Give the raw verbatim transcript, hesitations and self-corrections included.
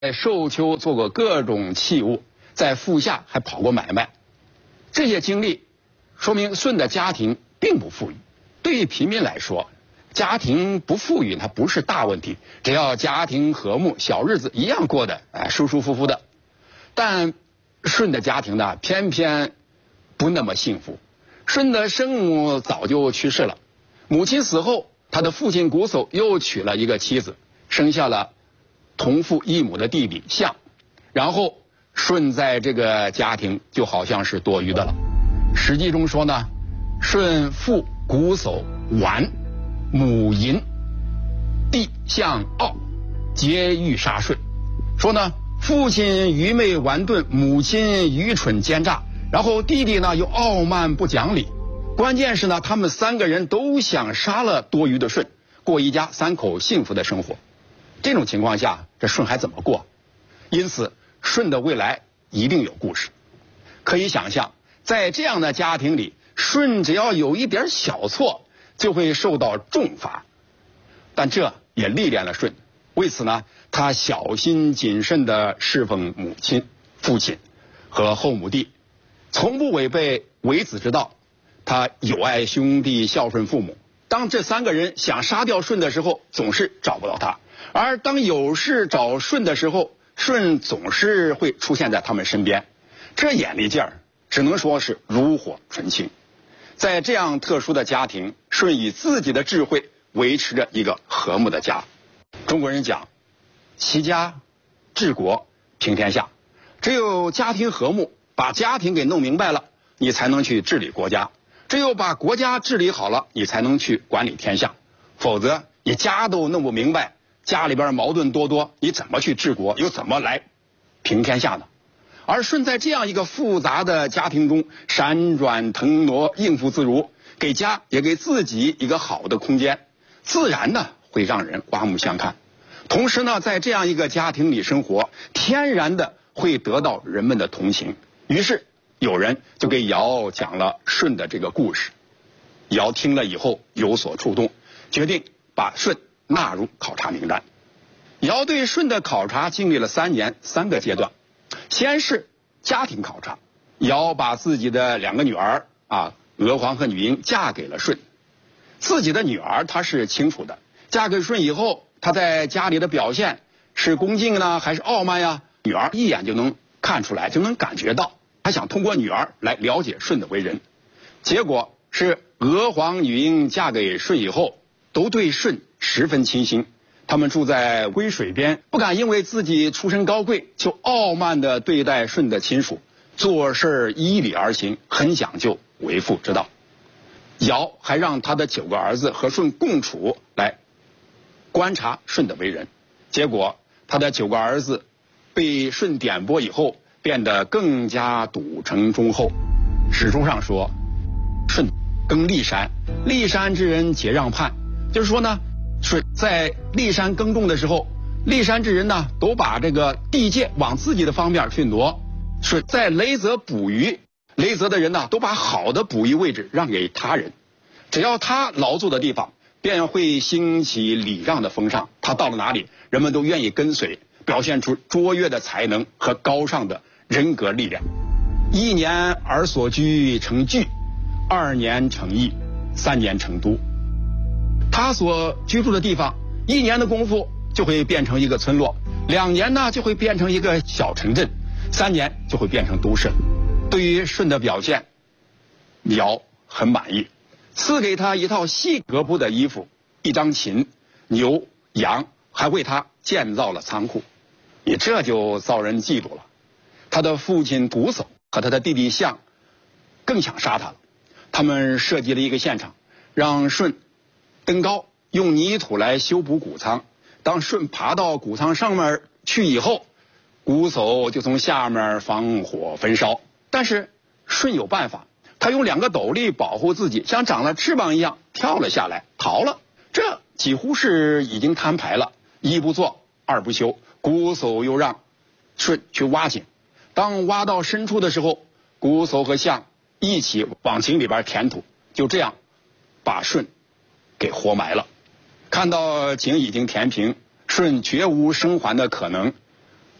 在寿丘做过各种器物，在富下还跑过买卖。这些经历说明舜的家庭并不富裕。对于平民来说，家庭不富裕它不是大问题，只要家庭和睦，小日子一样过得哎舒舒服服的。但舜的家庭呢，偏偏不那么幸福。舜的生母早就去世了，母亲死后，他的父亲瞽叟又娶了一个妻子，生下了同父异母的弟弟象。然后舜在这个家庭就好像是多余的了。史记中说呢，舜父瞽叟绾，母淫，弟象傲，皆欲杀舜。说呢，父亲愚昧顽钝，母亲愚蠢奸诈，然后弟弟呢又傲慢不讲理。关键是呢，他们三个人都想杀了多余的舜，过一家三口幸福的生活。这种情况下，这舜还怎么过？因此，舜的未来一定有故事。可以想象，在这样的家庭里，舜只要有一点小错，就会受到重罚。但这也历练了舜，为此呢，他小心谨慎地侍奉母亲、父亲和后母弟，从不违背为子之道。他友爱兄弟，孝顺父母。当这三个人想杀掉舜的时候，总是找不到他；而当有事找舜的时候，舜总是会出现在他们身边。这眼力劲儿，只能说是炉火纯青。在这样特殊的家庭，舜以自己的智慧维持着一个和睦的家。中国人讲，齐家治国平天下，只有家庭和睦，把家庭给弄明白了，你才能去治理国家。只有把国家治理好了，你才能去管理天下。否则你家都弄不明白，家里边矛盾多多，你怎么去治国，又怎么来平天下呢？而舜在这样一个复杂的家庭中闪转腾挪，应付自如，给家也给自己一个好的空间，自然呢会让人刮目相看。同时呢，在这样一个家庭里生活，天然的会得到人们的同情。于是有人就给尧讲了舜的这个故事。尧听了以后有所触动，决定把舜纳入考察名单。尧对舜的考察经历了三年三个阶段。先是家庭考察，尧把自己的两个女儿啊，娥皇和女英嫁给了舜。自己的女儿她是清楚的，嫁给舜以后，她在家里的表现是恭敬呢还是傲慢呀？女儿一眼就能看出来，就能感觉到。他想通过女儿来了解舜的为人。结果是娥皇女英嫁给舜以后，都对舜十分倾心。他们住在归水边，不敢因为自己出身高贵就傲慢地对待舜的亲属，做事依礼而行，很讲究为父之道。尧还让他的九个儿子和舜共处，来观察舜的为人。结果他的九个儿子被舜点拨以后，变得更加笃诚忠厚。史书上说，舜耕骊山，骊山之人皆让畔。就是说呢，舜在骊山耕种的时候，骊山之人呢都把这个地界往自己的方面去挪。舜在雷泽捕鱼，雷泽的人呢都把好的捕鱼位置让给他人。只要他劳作的地方，便会兴起礼让的风尚。他到了哪里，人们都愿意跟随，表现出卓越的才能和高尚的人格力量。一年而所居成聚，二年成邑，三年成都。他所居住的地方，一年的功夫就会变成一个村落，两年呢就会变成一个小城镇，三年就会变成都市。对于舜的表现，尧很满意，赐给他一套细格布的衣服，一张琴、牛、羊，还为他建造了仓库。你这就遭人嫉妒了。他的父亲瞽叟和他的弟弟象更想杀他了。他们设计了一个现场，让舜登高，用泥土来修补谷仓。当舜爬到谷仓上面去以后，瞽叟就从下面放火焚烧。但是舜有办法，他用两个斗笠保护自己，像长了翅膀一样跳了下来，逃了。这几乎是已经摊牌了。一不做二不休，瞽叟又让舜去挖井。当挖到深处的时候，瞽叟和象一起往井里边填土，就这样把舜给活埋了。看到井已经填平，舜绝无生还的可能，